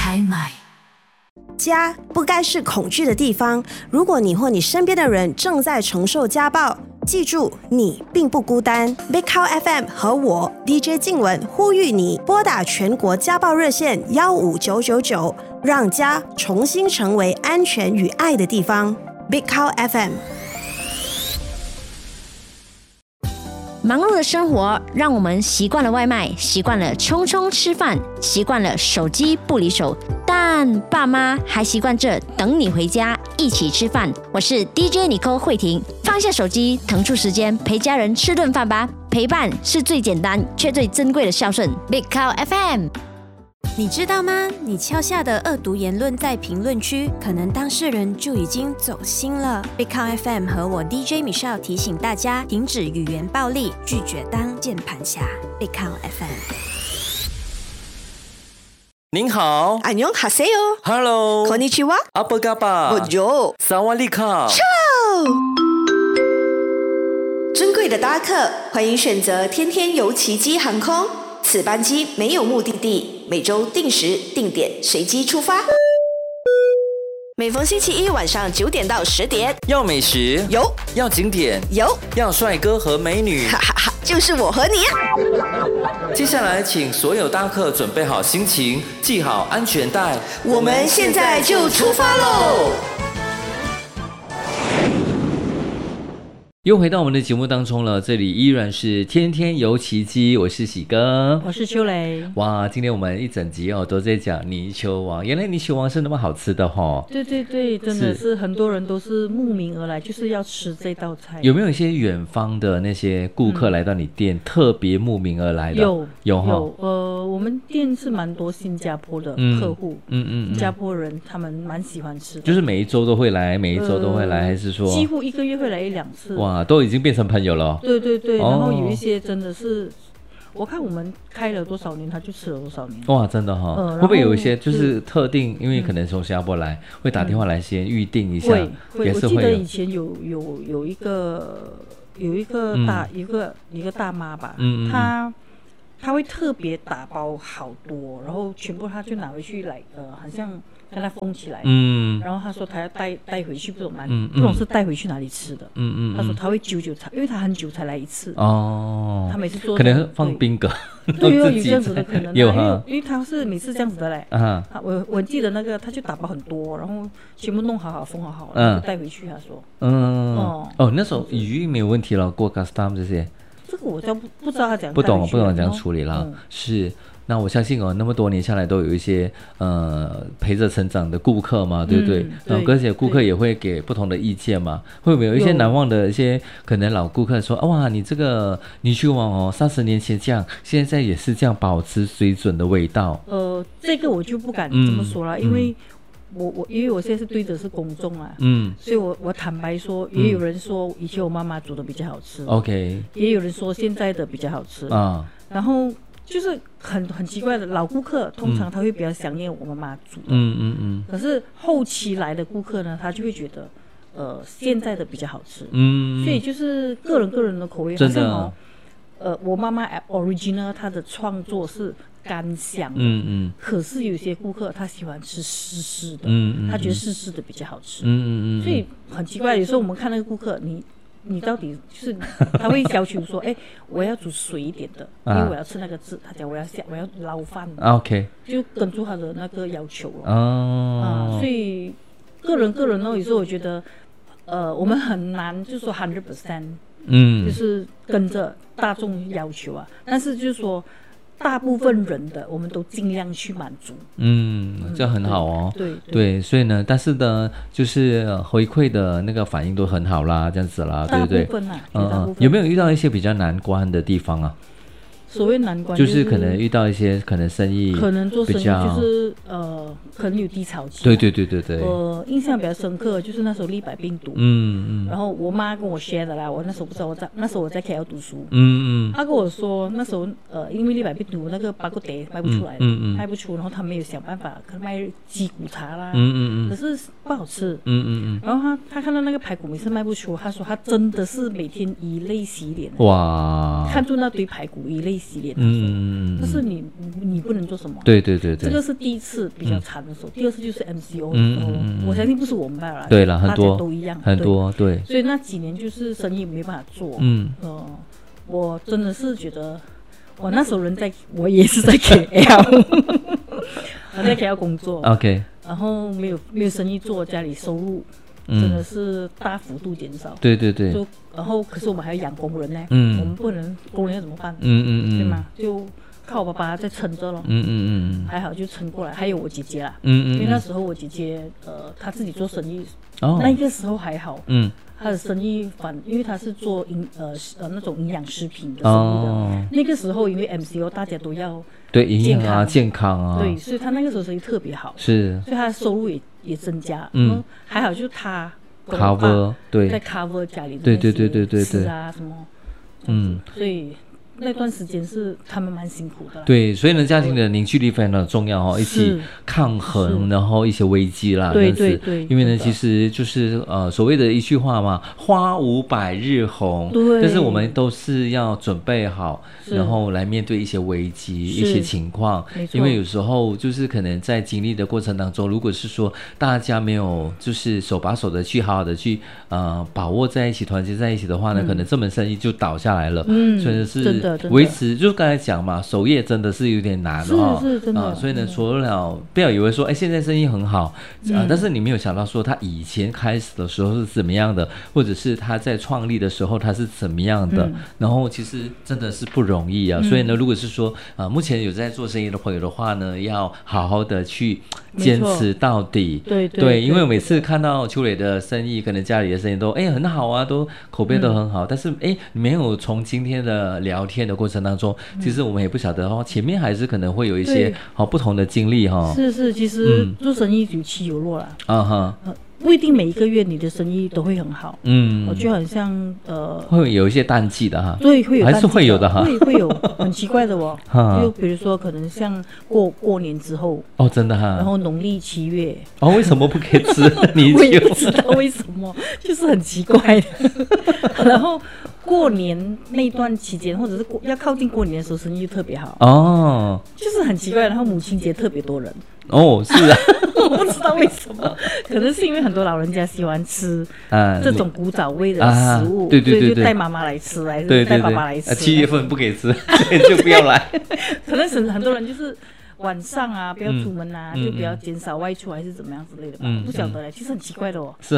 开麦。 家不该是恐惧的地方。如果你或你身边的人正在承受家暴，记住，你并不孤单。Big Cow FM 和我 DJ 静雯呼吁你拨打全国家暴热线15999，让家重新成为安全与爱的地方。Big Cow FM。 忙碌的生活让我们习惯了外卖，习惯了匆匆吃饭，习惯了手机不离手，但爸妈还习惯着等你回家一起吃饭。我是 DJ Nicole 慧婷，放下手机，腾出时间陪家人吃顿饭吧。陪伴是最简单却最珍贵的孝顺。Big Cow FM。 你知道吗？你敲下的恶毒言论在评论区，可能当事人就已经走心了。Big Cow FM 和我 DJ Michelle 提醒大家，停止语言暴力，拒绝当键盘侠。Big Cow FM。 您好， 안녕하세요。 Hello， konnichiwa， apa kabar， Bonjour， Sawadee-ka。 尊贵的搭客，欢迎选择天天游奇迹航空。此班机没有目的地，每周定时定点随机出发。每逢星期一晚上9点到10点， 要美食有， 要景点有， 要帅哥和美女， 哈哈哈，就是我和你。 接下来请所有搭客准备好心情，系好安全带， 我们现在就出发喽！ 又回到我们的节目当中了，这里依然是天天游奇迹，我是喜哥， 我是秋雷。 哇，今天我们一整集都在讲泥鳅王，原来泥鳅王是那么好吃的齁。 对对对，真的是很多人都是慕名而来，就是要吃这道菜。 有没有一些远方的那些顾客来到你店，特别慕名而来的？有齁。 我们店是蛮多新加坡的客户，新加坡人他们蛮喜欢吃的， 就是每一周都会来，每一周都会来，还是说几乎1个月会来1-2次？ 哇，都已经变成朋友了。 对对对，然后有一些真的是，我看我们开了多少年，他就吃了多少年。 哇，真的哈，会不会有一些就是特定，因为可能从新加坡来，会打电话来先预定一下？ 会， 也是会。 我记得以前有一个大妈吧，他会特别打包好多，然后全部他就拿回去来，好像跟他封起来，然后他说他要带回去，不懂是带回去哪里吃的，他说他会久才，因为他很久才来一次，他每次做可能放冰格， 对，有这样子的可能， 因为他是每次这样子的嘞，我记得那个他就打包很多，然后全部弄好封好，然后就带回去，他说， 那时候语音没有问题了，过 custom 这些。 这个我就不知道他怎样不懂怎样处理了，是。那我相信那么多年下来都有一些陪着成长的顾客嘛，对不对？而且顾客也会给不同的意见嘛，会不会有一些难忘的一些可能老顾客说，哇，你这个泥鳅王30年前这样，现在也是这样保持水准的味道？ 这个我就不敢这么说了，因为因为我现在是对的是公众啊，所以我坦白说，也有人说以前我妈妈煮的比较好吃，OK， 也有人说现在的比较好吃啊，然后就是很奇怪的，老顾客通常他会比较想念我妈妈煮的，可是后期来的顾客呢，他就会觉得现在的比较好吃，所以就是个人的口味，真的我妈妈 original 她的创作是干香的，可是有些顾客他喜欢吃湿湿的，他觉得湿湿的比较好吃，所以很奇怪，有时候我们看那个顾客，你到底就是他会要求说，我要煮水一点的，因为我要吃那个字，他讲我要捞饭，OK， 就跟住他的那个要求所以个人有时候我觉得，我们很难就说100%。就是跟着大众要求啊，但是就是说大部分人的我们都尽量去满足， 这很好哦， 对， 所以呢，但是呢，就是回馈的那个反应都很好啦，这样子啦，对不对？ 大部分啊， 有没有遇到一些比较难关的地方啊？ 所谓难关就是可能遇到一些可能生意可能做生意就是可能有低潮期， 对， 我印象比较深刻就是那时候立百病毒，然后我妈跟我 share 的啦，我那时候不知道那时候我在 KL 读书，她跟我说那时候因为立百病毒那个巴古德卖不出来，卖不出，然后他们有想办法可能卖鸡骨茶啦，可是不好吃，然后他看到那个排骨每次卖不出，他说他真的是每天以泪洗脸，哇，看住那堆排骨以泪洗脸，但是你不能做什么。 对对对对， 这个是第一次比较惨的时候，第二次就是 MCO 的时候，我相信不是我们罢了， 对了，很多大家都一样， 很多对。 所以那几年就是生意没办法做，我真的是觉得，我那时候我也是在 KL， 我在 KL 工作 ，OK， 然后没有生意做，家里收入真的是大幅度减少， 对对对， 然后可是我们还要养工人呢，我们不能工人要怎么办？对吗？就靠我爸爸在撑着咯，还好就撑过来，还有我姐姐啦，因为那时候我姐姐她自己做生意，那个时候还好，她的生意因为她是做那种营养食品的生意的，那个时候因为 MCO 大家都要对营养啊健康啊， 对，所以她那个时候生意特别好， 是， 所以她的收入也增加，还好就是她 cover 对， 在 cover 家里对对对对对吃啊什么，所以那段时间是他们蛮辛苦的。 对，所以呢，家庭的凝聚力非常的重要哦，一起抗衡，然后一些危机啦， 对对对。 因为呢，其实就是所谓的一句话嘛，花无百日红。 对。 但是我们都是要准备好，然后来面对一些危机、一些情况。因为有时候就是可能在经历的过程当中，如果是说大家没有就是手把手的去好好的去把握在一起、团结在一起的话呢，可能这门生意就倒下来了。所以是真的。维持就是刚才讲嘛，守业真的是有点难是真的所以呢，除了不要以为说现在生意很好但是你没有想到说他以前开始的时候是怎么样的，或者是他在创立的时候他是怎么样的，然后其实真的是不容易啊。所以呢，如果是说目前有在做生意的朋友的话呢，要好好的去坚持到底。对，因为每次看到秋磊的生意，可能家里的生意都很好啊，都口碑都很好，但是没有从今天的聊天的过程当中，其实我们也不晓得前面还是可能会有一些不同的经历是，其实做生意有起有落啦。不一定每一个月你的生意都会很好，我就很像会有一些淡季的对，会有淡季的， 还是会有的会有很奇怪的就比如说可能像过年之后真的然后农历7月为什么不可以吃我也不知道为什么，就是很奇怪的然后过年那段期间，或者是要靠近过年的时候，生意特别好就是很奇怪。然后母亲节特别多人是啊我不知道为什么，可能是因为很多老人家喜欢吃这种古早味的食物， 对， 所以就带妈妈来吃，还是带爸爸来吃。 7月份不给吃，所以就不要来。 可能很多人就是晚上不要出门就不要减少外出，还是怎么样之类的吧，不晓得嘞。其实很奇怪的是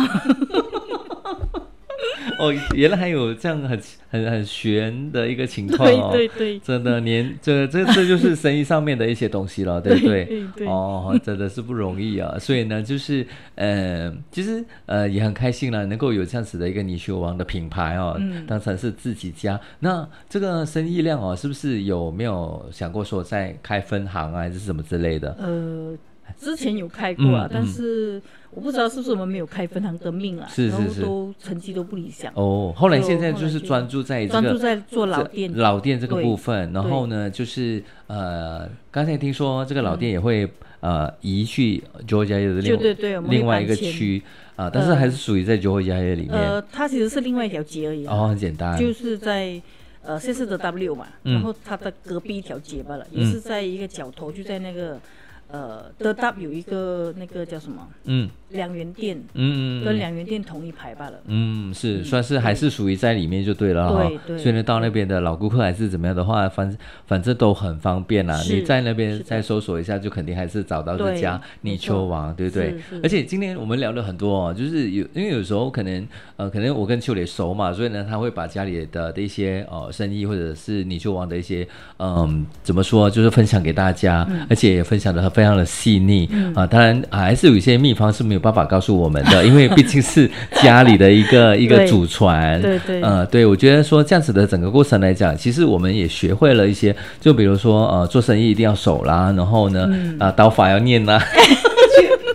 原来还有这样很玄的一个情况对， 真的这就是生意上面的一些东西了，对不对？对真的是不容易啊。所以呢，就是其实也很开心了，能够有这样子的一个泥鳅王的品牌当成是自己家。那这个生意量是不是有没有想过说再开分行还是什么之类的？ 之前有开过但是我不知道是不是我们没有开分行的命然后都成绩都不理想后来现在就是专注在做老店这个部分，然后呢就是刚才听说这个老店也会移去 Georgia 的另外一个区但是还是属于在 Georgia 里面它其实是另外一条街而已很简单， 就是在现在的 W 嘛然后它的隔壁一条街罢了也是在一个角头，就在那个德达有一个那个叫什么两元店跟两元店同一排罢了是算是还是属于在里面就对了对， 所以呢到那边的老顾客还是怎么样的话反正都很方便啦，你在那边再搜索一下就肯定还是找到这家泥鳅王，对不对？而且今天我们聊了很多就是因为有时候可能我跟秋磊熟嘛，所以呢他会把家里的一些生意或者是泥鳅王的一些怎么说就是分享给大家而且也分享的非常的细腻当然还是有一些秘方是没有办法告诉我们的因为毕竟是家里的一个祖传对，我觉得说这样子的整个过程来讲，其实我们也学会了一些，就比如说做生意一定要守啦，然后呢刀法要念啦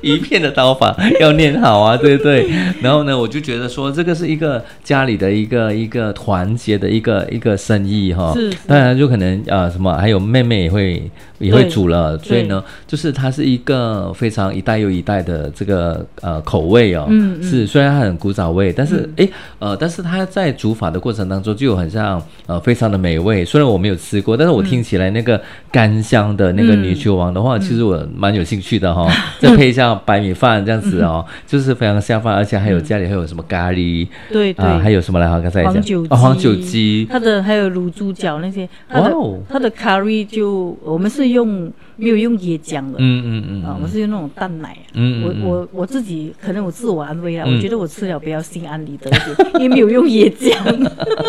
鱼片的刀法要练好啊，对不对？然后呢，我就觉得说这个是一个家里的一个团结的一个生意哈。是。当然就可能什么，还有妹妹也会煮了，所以呢，就是它是一个非常一代又一代的这个口味哦。是，虽然它很古早味，但是但是它在煮法的过程当中就有很像非常的美味。虽然我没有吃过，但是我听起来那个干香的那个泥鳅王的话，其实我蛮有兴趣的哈。再配上白米饭这样子哦，就是非常下饭，而且还有家里还有什么咖喱， 对对， 还有什么来？刚才讲黄酒鸡， 它的还有卤猪脚那些，它的咖喱就我们是没有用椰浆的，我是用那种淡奶，我自己可能我自我安慰啦，我觉得我吃了比较心安理得一点，因为没有用椰浆。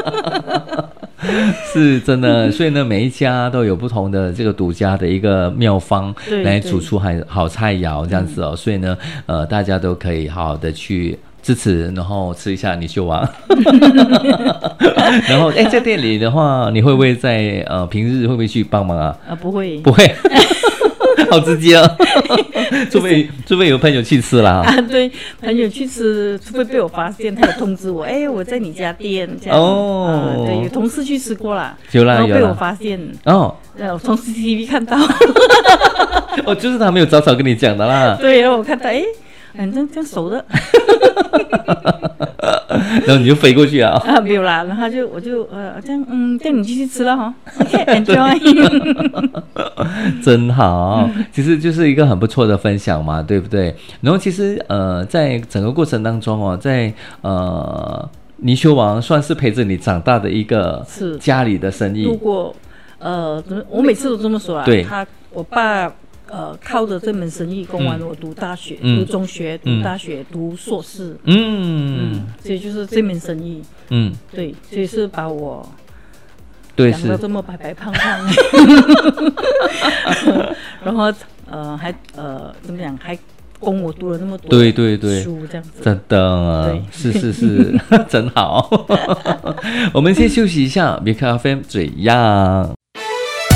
是真的，所以呢，每一家都有不同的这个独家的一个妙方来煮出好菜肴这样子哦，所以呢，大家都可以好好的去支持，然后吃一下泥鳅王。然后在店里的话，你会不会在平日会不会去帮忙啊？ 不会， 不会。好直接哦，除非有朋友去吃啦。 对，朋友去吃，除非被我发现，他有通知我，我在你家店这样。对，有同事去吃过啦，然后被我发现。我从 CCTV 看到。 就是他没有早早跟你讲的啦。 对，然后我看到，这样熟的。 然后你就飞过去啊？ 没有啦，然后我就这样带你继续吃了哈。OK，enjoy。 真好，其实就是一个很不错的分享嘛，对不对？然后其实在整个过程当中哦，在泥鳅王算是陪着你长大的一个家里的生意。 如果我每次都这么说啦，对，我爸。靠着这门生意供完我读大学、读中学、读大学、读硕士，所以就是这门生意，对，所以是把我养得这么白白胖胖，然后还怎么讲，还供我读了那么多对书，这样子， 真的，是，真好。我们先休息一下，别咖啡嘴样。